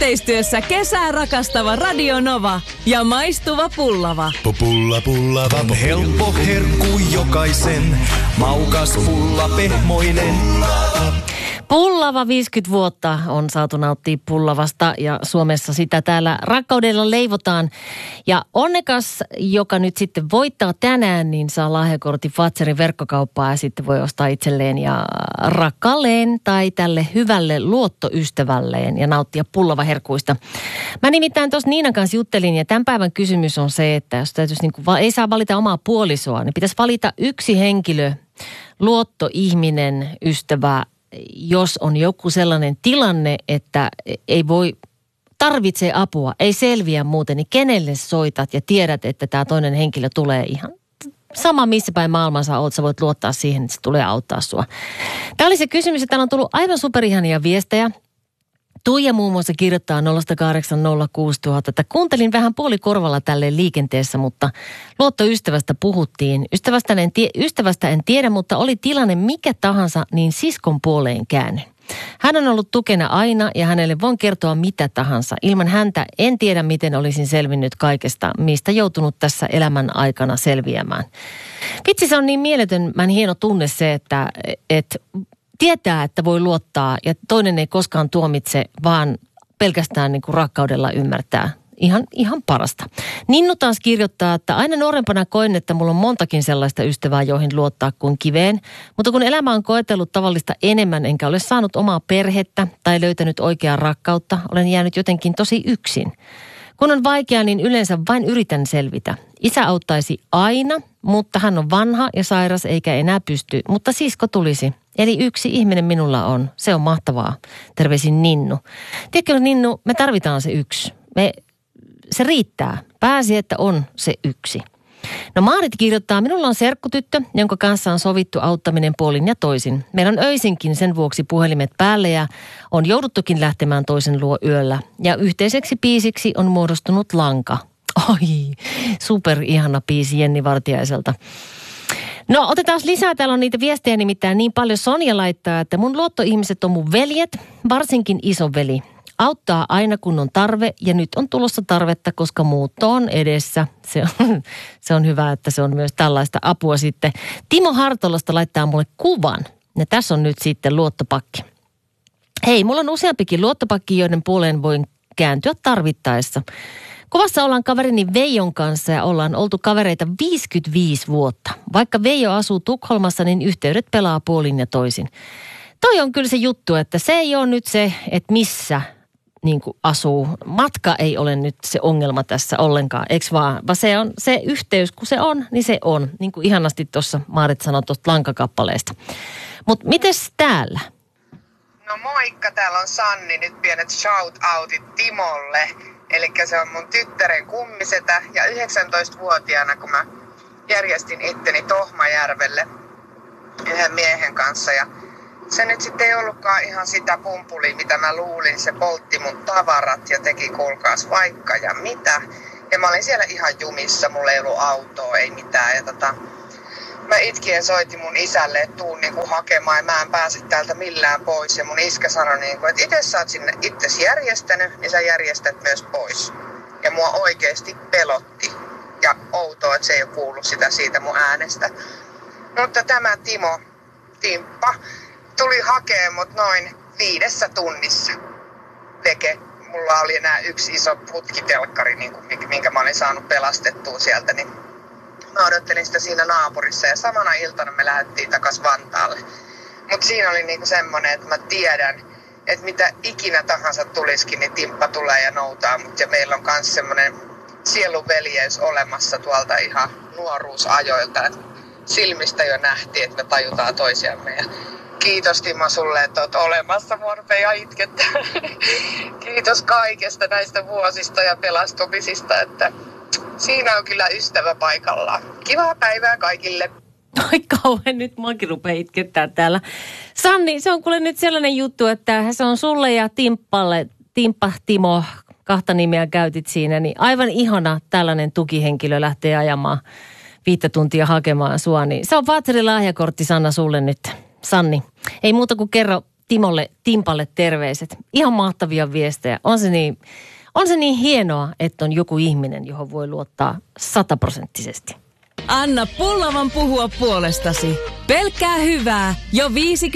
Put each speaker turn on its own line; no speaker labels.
Yhteistyössä kesää rakastava Radio Nova ja maistuva pullava.
Pullava on helppo herkku jokaisen. Maukas pulla pehmoinen.
Pullava 50 vuotta on saatu nauttia pullavasta ja Suomessa sitä täällä rakkaudella leivotaan. Ja onnekas, joka nyt sitten voittaa tänään, niin saa lahjakortin Fazerin verkkokauppaa ja sitten voi ostaa itselleen ja rakkaalleen tai tälle hyvälle luottoystävälleen ja nauttia pullavaherkuista. Mä nimittäin tuossa Niinan kanssa juttelin ja tämän päivän kysymys on se, että jos täytyisi ei saa valita omaa puolisoa, niin pitäisi valita yksi henkilö, luottoihminen, ystävä, jos on joku sellainen tilanne, että ei voi, tarvitsee apua, ei selviä muuten, niin kenelle soitat ja tiedät, että tämä toinen henkilö tulee ihan sama missä päin maailmansa oot, sä voit luottaa siihen, että se tulee auttaa sua. Tämä oli se kysymys, että täällä on tullut aivan superihania viestejä. Tuija muun muassa kirjoittaa 0806000, että kuuntelin vähän puolikorvalla tälleen liikenteessä, mutta luottoystävästä puhuttiin. Ystävästä en tiedä, mutta oli tilanne mikä tahansa, niin siskon puoleen käännyn. Hän on ollut tukena aina ja hänelle voin kertoa mitä tahansa. Ilman häntä en tiedä, miten olisin selvinnyt kaikesta, mistä joutunut tässä elämän aikana selviämään. Vitsi, se on niin mieletön, hieno tunne se, että tietää, että voi luottaa ja toinen ei koskaan tuomitse, vaan pelkästään niin kuin rakkaudella ymmärtää. Ihan parasta. Ninnu taas kirjoittaa, että aina nuorempana koin, että mulla on montakin sellaista ystävää, joihin luottaa kuin kiveen. Mutta kun elämä on koetellut tavallista enemmän, enkä ole saanut omaa perhettä tai löytänyt oikeaa rakkautta, olen jäänyt jotenkin tosi yksin. Kun on vaikeaa, niin yleensä vain yritän selvitä. Isä auttaisi aina, mutta hän on vanha ja sairas eikä enää pysty, mutta sisko tulisi. Eli yksi ihminen minulla on. Se on mahtavaa. Terveisin Ninnu. Tiedätkö Ninnu, me tarvitaan se yksi. Se riittää. Pääsi, että on se yksi. No Maarit kirjoittaa, minulla on serkkutyttö, jonka kanssa on sovittu auttaminen puolin ja toisin. Meillä on öisinkin sen vuoksi puhelimet päälle ja on jouduttukin lähtemään toisen luo yöllä. Ja yhteiseksi biisiksi on muodostunut Lanka. Oi, super ihana biisi Jenni Vartiaiselta. No otetaan lisää, täällä on niitä viestejä nimittäin niin paljon. Sonja laittaa, että mun luottoihmiset on mun veljet, varsinkin isoveli. Auttaa aina kun on tarve ja nyt on tulossa tarvetta, koska muutto on edessä. Se on hyvä, että se on myös tällaista apua sitten. Timo Hartolasta laittaa mulle kuvan ja tässä on nyt sitten luottopakki. Hei, mulla on useampikin luottopakki, joiden puoleen voin kääntyä tarvittaessa. Kuvassa ollaan kaverini Veijon kanssa ja ollaan oltu kavereita 55 vuotta. Vaikka Veijo asuu Tukholmassa, niin yhteydet pelaa puolin ja toisin. Toi on kyllä se juttu, että se ei ole nyt se, että missä niin kuin asuu. Matka ei ole nyt se ongelma tässä ollenkaan, eikö vaan? Vaan se on se yhteys, kun se on, niin se on. Niin kuin ihanasti tuossa Maarit sanoi tuosta lankakappaleesta. Mutta mites täällä?
No moikka, täällä on Sanni. Nyt pienet shout-outit Timolle. Eli se on mun tyttären kummisetä ja 19-vuotiaana, kun mä järjestin itteni Tohmajärvelle yhden miehen kanssa. Ja se nyt sitten ei ollutkaan ihan sitä pumpulia, mitä mä luulin. Se poltti mun tavarat ja teki kuulkaas vaikka ja mitä. Ja mä olin siellä ihan jumissa, mulla ei ollut autoa, ei mitään. Ja mä itkien soitin mun isälle, että tuun niinku hakemaan ja mä en pääse täältä millään pois. Ja mun iskä sanoi niinku, että itse sä oot sinne itses järjestänyt, niin sä järjestät myös pois. Ja mua oikeesti pelotti. Ja outoa, että se ei ole kuullut sitä siitä mun äänestä. Mutta tämä Timo, Timppa, tuli hakemaan mut noin 5 tunnissa. Mulla oli enää yksi iso putkitelkkari, niin minkä mä olin saanut pelastettua sieltä, niin mä odottelin sitä siinä naapurissa ja samana iltana me lähdettiin takas Vantaalle. Mutta siinä oli niinku semmonen, että mä tiedän, että mitä ikinä tahansa tulisikin, niin Timppa tulee ja noutaa mut. Ja meillä on kans semmonen sielunveljeys olemassa tuolta ihan nuoruusajoilta, että silmistä jo nähtiin, että me tajutaan toisiamme. Ja kiitos Timo sulle, että oot olemassa, mua rupeaa itkettää. Kiitos kaikesta näistä vuosista ja pelastumisista, että siinä on kyllä ystävä paikallaan. Kivaa päivää kaikille.
Ai kauhean, nyt muakin rupeaa itkettää täällä. Sanni, se on kuule nyt sellainen juttu, että se on sulle ja Timppalle, Timppa, Timo, 2 nimeä käytit siinä, niin aivan ihana tällainen tukihenkilö lähtee ajamaan 5 tuntia hakemaan sua. Niin se on Fazerin lahjakortti, Sanna, sulle nyt. Sanni, ei muuta kuin kerro Timolle Timpalle terveiset. Ihan mahtavia viestejä. On se niin hienoa, että on joku ihminen, johon voi luottaa 100%.
Anna Pullavan puhua puolestasi. Pelkkää hyvää jo 50